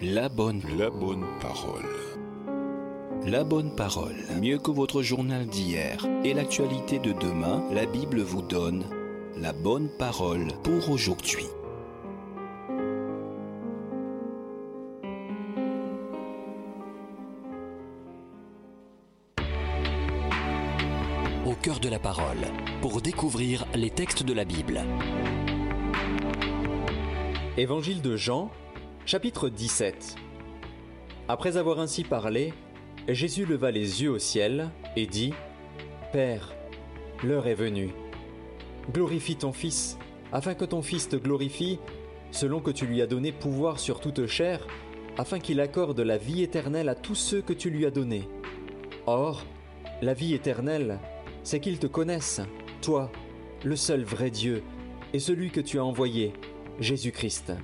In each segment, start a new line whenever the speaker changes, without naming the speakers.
La bonne parole. La bonne parole, mieux que votre journal d'hier et l'actualité de demain, la Bible vous donne la bonne parole pour aujourd'hui.
Au cœur de la parole, pour découvrir les textes de la Bible.
Évangile de Jean, chapitre 17. Après avoir ainsi parlé, Jésus leva les yeux au ciel et dit : « Père, l'heure est venue. Glorifie ton Fils, afin que ton Fils te glorifie, selon que tu lui as donné pouvoir sur toute chair, afin qu'il accorde la vie éternelle à tous ceux que tu lui as donnés. Or, la vie éternelle, c'est qu'ils te connaissent, toi, le seul vrai Dieu, et celui que tu as envoyé, Jésus-Christ.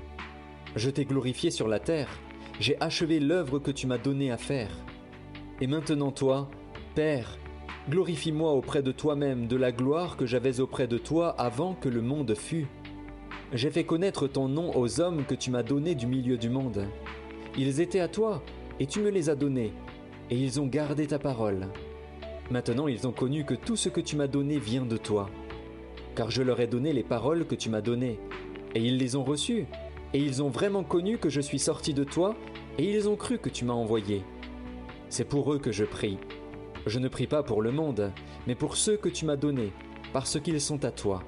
Je t'ai glorifié sur la terre, j'ai achevé l'œuvre que tu m'as donnée à faire. Et maintenant toi, Père, glorifie-moi auprès de toi-même de la gloire que j'avais auprès de toi avant que le monde fût. J'ai fait connaître ton nom aux hommes que tu m'as donnés du milieu du monde. Ils étaient à toi, et tu me les as donnés, et ils ont gardé ta parole. Maintenant ils ont connu que tout ce que tu m'as donné vient de toi. Car je leur ai donné les paroles que tu m'as données, et ils les ont reçues, et ils ont vraiment connu que je suis sorti de toi, et ils ont cru que tu m'as envoyé. C'est pour eux que je prie. Je ne prie pas pour le monde, mais pour ceux que tu m'as donnés, parce qu'ils sont à toi.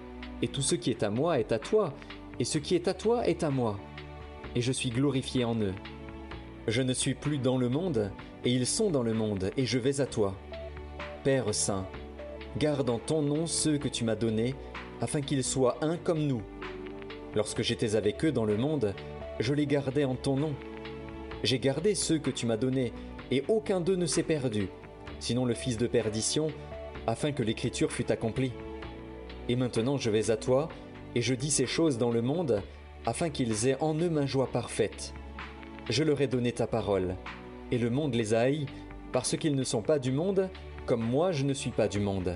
Et tout ce qui est à moi est à toi, et ce qui est à toi est à moi. Et je suis glorifié en eux. Je ne suis plus dans le monde, et ils sont dans le monde, et je vais à toi. Père Saint, garde en ton nom ceux que tu m'as donnés, afin qu'ils soient un comme nous. Lorsque j'étais avec eux dans le monde, je les gardais en ton nom. J'ai gardé ceux que tu m'as donnés, et aucun d'eux ne s'est perdu, sinon le fils de perdition, afin que l'écriture fût accomplie. Et maintenant je vais à toi, et je dis ces choses dans le monde, afin qu'ils aient en eux ma joie parfaite. Je leur ai donné ta parole, et le monde les a haïs, parce qu'ils ne sont pas du monde, comme moi je ne suis pas du monde.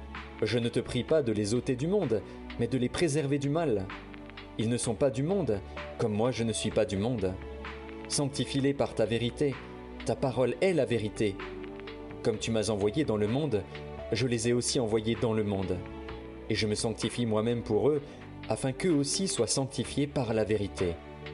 Je ne te prie pas de les ôter du monde, mais de les préserver du mal. Ils ne sont pas du monde, comme moi je ne suis pas du monde. Sanctifie-les par ta vérité, ta parole est la vérité. Comme tu m'as envoyé dans le monde, je les ai aussi envoyés dans le monde. Et je me sanctifie moi-même pour eux, afin qu'eux aussi soient sanctifiés par la vérité.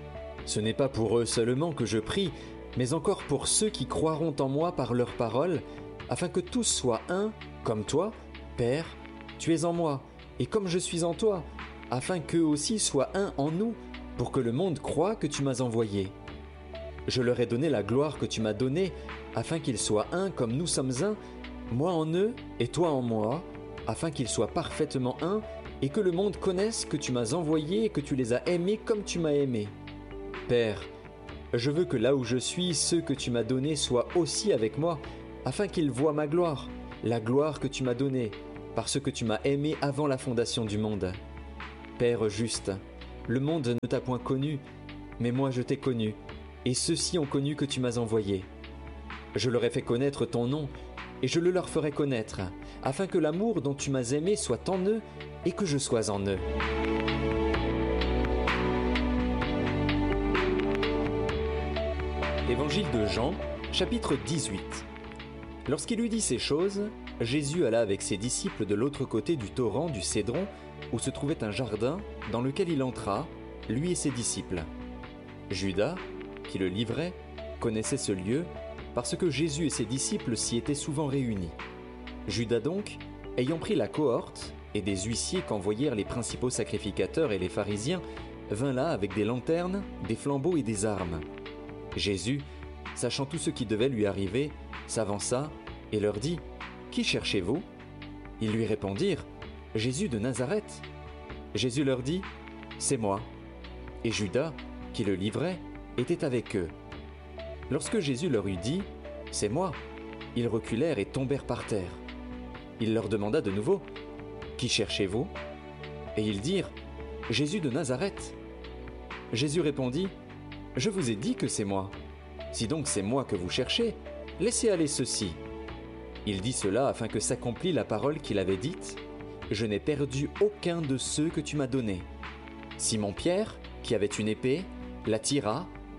Ce n'est pas pour eux seulement que je prie, mais encore pour ceux qui croiront en moi par leur parole, afin que tous soient un, comme toi, Père, tu es en moi, et comme je suis en toi, afin qu'eux aussi soient un en nous, pour que le monde croie que tu m'as envoyé. Je leur ai donné la gloire que tu m'as donnée, afin qu'ils soient un comme nous sommes un, moi en eux et toi en moi, afin qu'ils soient parfaitement un, et que le monde connaisse que tu m'as envoyé et que tu les as aimés comme tu m'as aimé. Père, je veux que là où je suis, ceux que tu m'as donnés soient aussi avec moi, afin qu'ils voient ma gloire, la gloire que tu m'as donnée, parce que tu m'as aimé avant la fondation du monde. Père juste, le monde ne t'a point connu, mais moi je t'ai connu, et ceux-ci ont connu que tu m'as envoyé. Je leur ai fait connaître ton nom, et je le leur ferai connaître, afin que l'amour dont tu m'as aimé soit en eux, et que je sois en eux. Évangile de Jean, chapitre 18. Lorsqu'il eut dit ces choses, Jésus alla avec ses disciples de l'autre côté du torrent du Cédron, où se trouvait un jardin, dans lequel il entra, lui et ses disciples. Judas, qui le livrait, connaissait ce lieu, parce que Jésus et ses disciples s'y étaient souvent réunis. Judas donc, ayant pris la cohorte, et des huissiers qu'envoyèrent les principaux sacrificateurs et les pharisiens, vint là avec des lanternes, des flambeaux et des armes. Jésus, sachant tout ce qui devait lui arriver, s'avança et leur dit : « Qui cherchez-vous ? » Ils lui répondirent : « Jésus de Nazareth. » Jésus leur dit : « C'est moi. » Et Judas, qui le livrait, était avec eux. Lorsque Jésus leur eut dit : « C'est moi », ils reculèrent et tombèrent par terre. Il leur demanda de nouveau : « Qui cherchez-vous ? » Et ils dirent : « Jésus de Nazareth. » Jésus répondit : « Je vous ai dit que c'est moi. Si donc c'est moi que vous cherchez, laissez aller ceux-ci. » Il dit cela afin que s'accomplît la parole qu'il avait dite : « Je n'ai perdu aucun de ceux que tu m'as donnés. » Simon-Pierre, qui avait une épée, la tira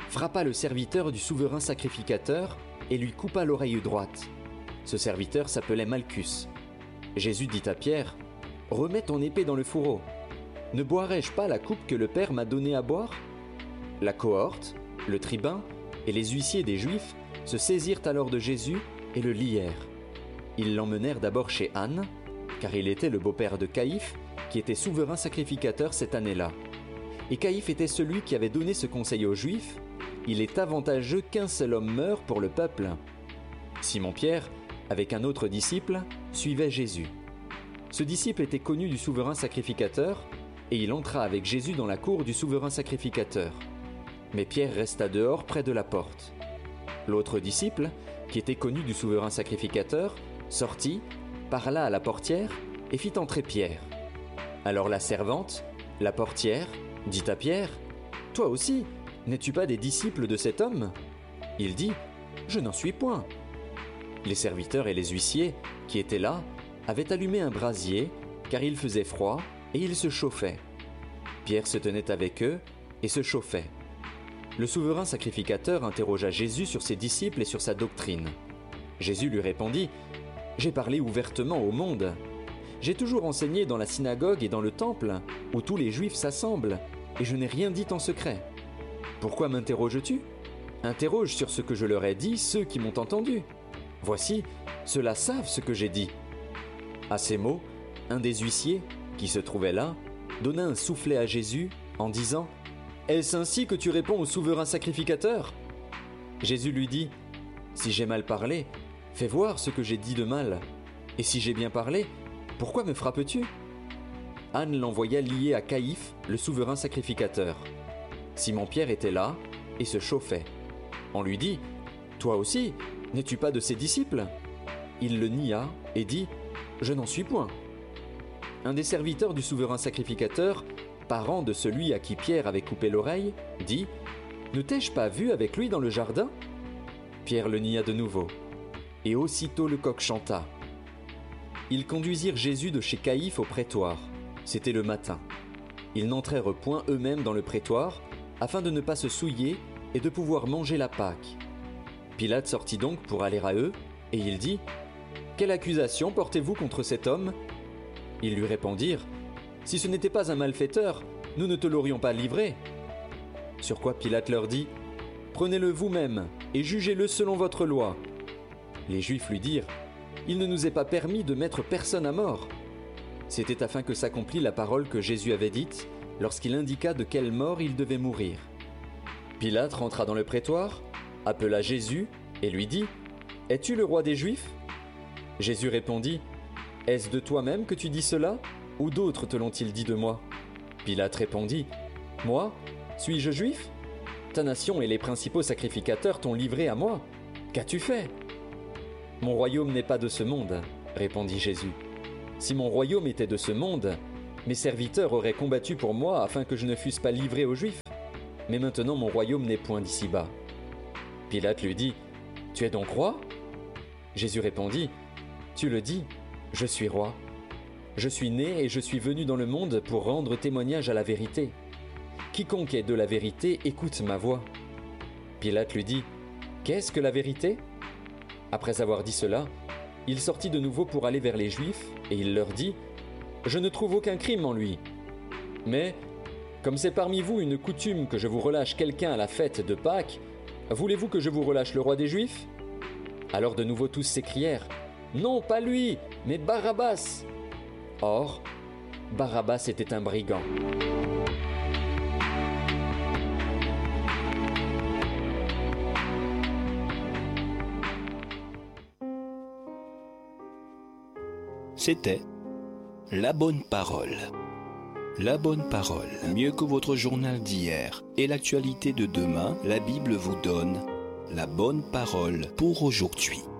frappa le serviteur du souverain sacrificateur et lui coupa l'oreille droite. Ce serviteur s'appelait Malchus. Jésus dit à Pierre, « Remets ton épée dans le fourreau. Ne boirai-je pas la coupe que le Père m'a donnée à boire ?» La cohorte, le tribun et les huissiers des Juifs se saisirent alors de Jésus et le lièrent. Ils l'emmenèrent d'abord chez Anne, car il était le beau-père de Caïphe, qui était souverain sacrificateur cette année-là. Et Caïphe était celui qui avait donné ce conseil aux Juifs, « Il est avantageux qu'un seul homme meure pour le peuple. » Simon-Pierre, avec un autre disciple, suivait Jésus. Ce disciple était connu du souverain sacrificateur, et il entra avec Jésus dans la cour du souverain sacrificateur. Mais Pierre resta dehors près de la porte. L'autre disciple, qui était connu du souverain sacrificateur, sortit, parla à la portière et fit entrer Pierre. Alors la servante, la portière, dit à Pierre, « Toi aussi, n'es-tu pas des disciples de cet homme ?» Il dit, « Je n'en suis point. » Les serviteurs et les huissiers, qui étaient là, avaient allumé un brasier, car il faisait froid et ils se chauffaient. Pierre se tenait avec eux et se chauffait. Le souverain sacrificateur interrogea Jésus sur ses disciples et sur sa doctrine. Jésus lui répondit, « J'ai parlé ouvertement au monde. J'ai toujours enseigné dans la synagogue et dans le temple, où tous les Juifs s'assemblent, et je n'ai rien dit en secret. Pourquoi m'interroges-tu ? Interroge sur ce que je leur ai dit ceux qui m'ont entendu. Voici, ceux-là savent ce que j'ai dit. » À ces mots, un des huissiers, qui se trouvait là, donna un soufflet à Jésus en disant, « Est-ce ainsi que tu réponds au souverain sacrificateur ?» Jésus lui dit, « Si j'ai mal parlé, fais voir ce que j'ai dit de mal. Et si j'ai bien parlé, pourquoi me frappes-tu » Anne l'envoya lié à Caïphe, le souverain sacrificateur. Simon-Pierre était là et se chauffait. On lui dit, « Toi aussi, n'es-tu pas de ses disciples ?» Il le nia et dit, « Je n'en suis point. » Un des serviteurs du souverain sacrificateur, parent de celui à qui Pierre avait coupé l'oreille, dit, « Ne t'ai-je pas vu avec lui dans le jardin ?» Pierre le nia de nouveau. Et aussitôt le coq chanta. Ils conduisirent Jésus de chez Caïphe au prétoire. C'était le matin. Ils n'entrèrent point eux-mêmes dans le prétoire, afin de ne pas se souiller et de pouvoir manger la Pâque. Pilate sortit donc pour aller à eux, et il dit, « Quelle accusation portez-vous contre cet homme ?» Ils lui répondirent, « Si ce n'était pas un malfaiteur, nous ne te l'aurions pas livré. » Sur quoi Pilate leur dit, « Prenez-le vous-même et jugez-le selon votre loi. » Les Juifs lui dirent, « Il ne nous est pas permis de mettre personne à mort. » C'était afin que s'accomplît la parole que Jésus avait dite lorsqu'il indiqua de quelle mort il devait mourir. Pilate rentra dans le prétoire, appela Jésus et lui dit, « Es-tu le roi des Juifs ?» Jésus répondit, « Est-ce de toi-même que tu dis cela, ou d'autres te l'ont-ils dit de moi ?» Pilate répondit, « Moi, suis-je juif ? Ta nation et les principaux sacrificateurs t'ont livré à moi. Qu'as-tu fait ?» « Mon royaume n'est pas de ce monde, » répondit Jésus. « Si mon royaume était de ce monde, mes serviteurs auraient combattu pour moi afin que je ne fusse pas livré aux Juifs. Mais maintenant mon royaume n'est point d'ici-bas. » Pilate lui dit, « Tu es donc roi ?» Jésus répondit, « Tu le dis, je suis roi. Je suis né et je suis venu dans le monde pour rendre témoignage à la vérité. Quiconque est de la vérité écoute ma voix. » Pilate lui dit, « Qu'est-ce que la vérité ?» Après avoir dit cela, il sortit de nouveau pour aller vers les Juifs, et il leur dit, « Je ne trouve aucun crime en lui. Mais, comme c'est parmi vous une coutume que je vous relâche quelqu'un à la fête de Pâques, voulez-vous que je vous relâche le roi des Juifs ?» Alors de nouveau tous s'écrièrent, « Non, pas lui, mais Barabbas !» Or, Barabbas était un brigand.
C'était La Bonne Parole. La Bonne Parole, mieux que votre journal d'hier et l'actualité de demain, la Bible vous donne la bonne parole pour aujourd'hui.